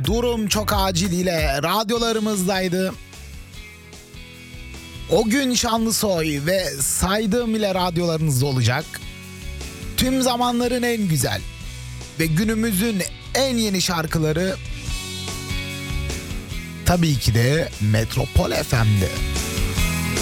Durum Çok Acil ile radyolarımızdaydı. O Gün Şanlısoy ve Saydığım ile radyolarınızda olacak. Tüm zamanların en güzel ve günümüzün en yeni şarkıları tabii ki de Metropol FM'de.